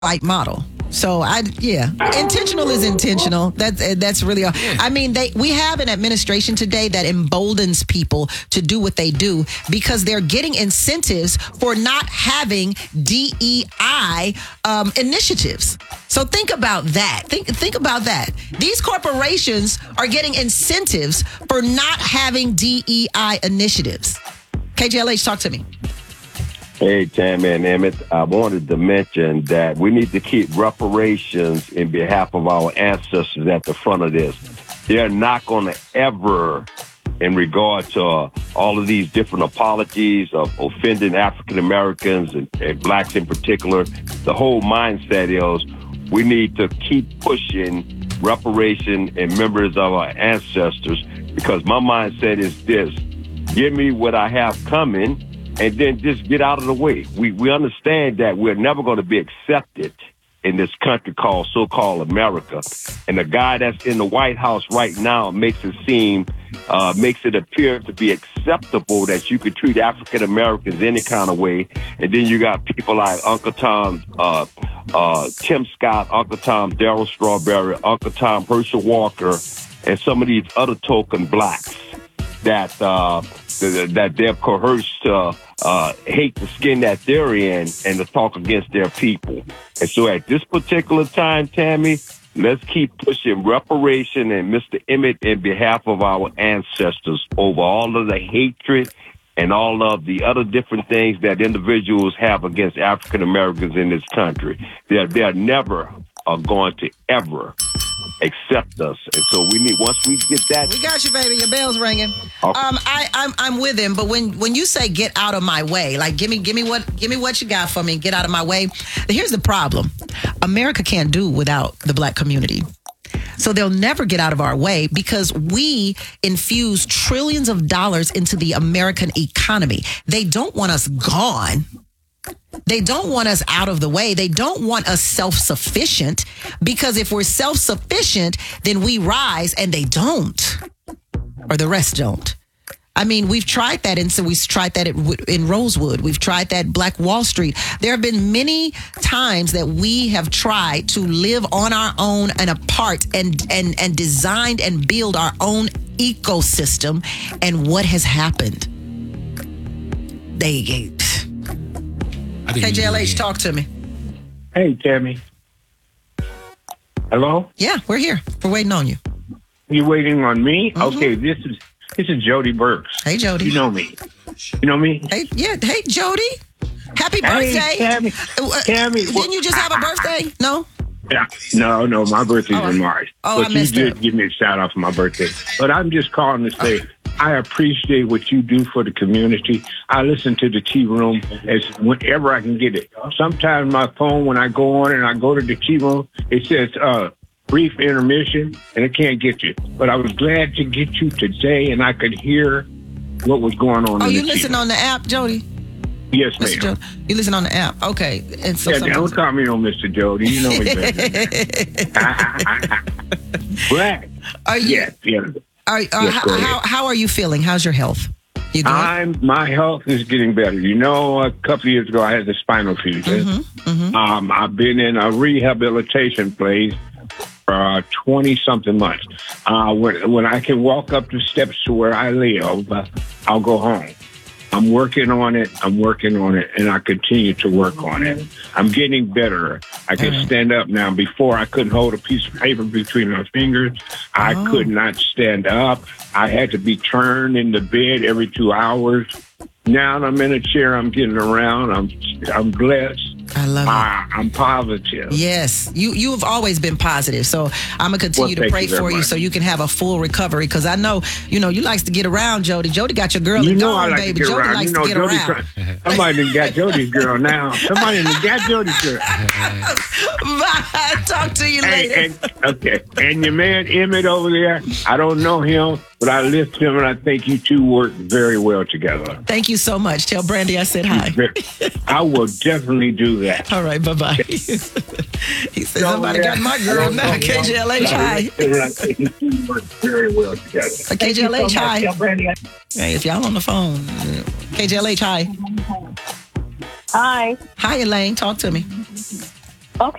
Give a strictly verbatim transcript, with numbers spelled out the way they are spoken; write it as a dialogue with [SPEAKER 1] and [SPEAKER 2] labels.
[SPEAKER 1] white model. So I, yeah, intentional is intentional. That's that's really all. I mean, they we have an administration today that emboldens people to do what they do because they're getting incentives for not having D E I um, initiatives. So think about that. Think think about that. These corporations are getting incentives for not having D E I initiatives. K J L H, talk to me.
[SPEAKER 2] Hey, Tammy and Emmett, I wanted to mention that we need to keep reparations in behalf of our ancestors at the front of this. They're not going to ever, in regard to uh, all of these different apologies of offending African Americans and, and blacks in particular, the whole mindset is we need to keep pushing reparation and members of our ancestors, because my mindset is this: give me what I have coming, and then just get out of the way. We we understand that we're never going to be accepted in this country called so-called America. And the guy that's in the White House right now makes it seem, uh, makes it appear to be acceptable that you could treat African Americans any kind of way. And then you got people like Uncle Tom, uh, uh, Tim Scott, Uncle Tom, Darryl Strawberry, Uncle Tom, Herschel Walker, and some of these other token blacks that uh, that they're coerced to uh, uh, hate the skin that they're in and to talk against their people. And so at this particular time, Tammy, let's keep pushing reparation and Mister Emmett in behalf of our ancestors over all of the hatred and all of the other different things that individuals have against African Americans in this country. They're, they're never are going to ever accept us, and so we need, once we get that,
[SPEAKER 1] we got you, baby. Your bell's ringing.
[SPEAKER 2] Okay.
[SPEAKER 1] Um, I, I'm I'm with him, but when when you say get out of my way, like give me give me what give me what you got for me, get out of my way. Here's the problem: America can't do without the black community. So they'll never get out of our way because we infuse trillions of dollars into the American economy. They don't want us gone. They don't want us out of the way. They don't want us self-sufficient, because if we're self-sufficient, then we rise, and they don't, or the rest don't. I mean, we've tried that, and so we've tried that in Rosewood. We've tried that Black Wall Street. There have been many times that we have tried to live on our own and apart and and and designed and build our own ecosystem. And what has happened? They K J L H, talk to me.
[SPEAKER 3] Hey, Tammy. Hello?
[SPEAKER 1] Yeah, we're here. We're waiting on you.
[SPEAKER 3] You waiting on me?
[SPEAKER 1] Mm-hmm.
[SPEAKER 3] Okay, this is this is Jody Burks.
[SPEAKER 1] Hey, Jody.
[SPEAKER 3] You know me. You know me?
[SPEAKER 1] Hey, yeah. Hey, Jody. Happy birthday.
[SPEAKER 3] Hey, Tammy.
[SPEAKER 1] Uh,
[SPEAKER 3] Tammy.
[SPEAKER 1] Didn't you just have a birthday? No?
[SPEAKER 3] Yeah. No, no, my birthday's
[SPEAKER 1] oh,
[SPEAKER 3] in March.
[SPEAKER 1] Oh,
[SPEAKER 3] but
[SPEAKER 1] I missed
[SPEAKER 3] you did
[SPEAKER 1] it.
[SPEAKER 3] give me a shout out for my birthday. But I'm just calling to say, I appreciate what you do for the community. I listen to the Tea Room as whenever I can get it. Sometimes my phone, when I go on and I go to the Tea Room, it says uh, brief intermission, and I can't get you. But I was glad to get you today, and I could hear what was going on.
[SPEAKER 1] Oh,
[SPEAKER 3] in
[SPEAKER 1] you
[SPEAKER 3] the
[SPEAKER 1] listen on the app, Jody?
[SPEAKER 3] Yes,
[SPEAKER 1] Mister
[SPEAKER 3] ma'am.
[SPEAKER 1] Jo- you listen on the app. Okay. And so
[SPEAKER 3] yeah, don't call me on Mister Jody. You know me better. Black.
[SPEAKER 1] Are you?
[SPEAKER 3] Yes, yes.
[SPEAKER 1] Are, are,
[SPEAKER 3] Yes,
[SPEAKER 1] how,
[SPEAKER 3] go ahead.
[SPEAKER 1] how, how are you feeling? How's your health? You good?
[SPEAKER 3] I'm my health is getting better. You know, a couple of years ago I had the spinal fusion.
[SPEAKER 1] Mm-hmm, mm-hmm.
[SPEAKER 3] Um, I've been in a rehabilitation place for twenty something months. Uh, when when I can walk up the steps to where I live, uh, I'll go home. I'm working on it. I'm working on it, and I continue to work on it. I'm getting better. I can
[SPEAKER 1] Mm.
[SPEAKER 3] stand up now. Before, I couldn't hold a piece of paper between my fingers. I
[SPEAKER 1] Oh.
[SPEAKER 3] could not stand up. I had to be turned in the bed every two hours. Now I'm in a chair. I'm getting around. I'm I'm blessed.
[SPEAKER 1] I love it.
[SPEAKER 3] I, I'm positive.
[SPEAKER 1] Yes, you you have always been positive. So I'm gonna continue
[SPEAKER 3] Well,
[SPEAKER 1] to
[SPEAKER 3] thank
[SPEAKER 1] pray
[SPEAKER 3] you very
[SPEAKER 1] for you
[SPEAKER 3] much.
[SPEAKER 1] so you can have a full recovery. Because I know you know you likes to get around, Jody. Jody got your girl
[SPEAKER 3] You
[SPEAKER 1] and
[SPEAKER 3] know I
[SPEAKER 1] gone,
[SPEAKER 3] like
[SPEAKER 1] baby.
[SPEAKER 3] to get
[SPEAKER 1] Jody
[SPEAKER 3] around.
[SPEAKER 1] likes
[SPEAKER 3] You know,
[SPEAKER 1] to get
[SPEAKER 3] Jody
[SPEAKER 1] around.
[SPEAKER 3] try- somebody done got Jody's girl now. Somebody done got Jody's girl.
[SPEAKER 1] Bye. Talk to you later.
[SPEAKER 3] Hey, and, okay. And your man Emmett over there, I don't know him, but I lift him, and I think you two work very well together.
[SPEAKER 1] Thank you so much. Tell Brandy I said hi.
[SPEAKER 3] I will definitely do that.
[SPEAKER 1] All right, bye bye. He said somebody got my girl now. K J L H, hi.
[SPEAKER 3] I think you two work very well together.
[SPEAKER 1] K J L H, hi. Hey, if y'all on the phone, K J L H, hi.
[SPEAKER 4] Hi.
[SPEAKER 1] Hi, Elaine. Talk to me.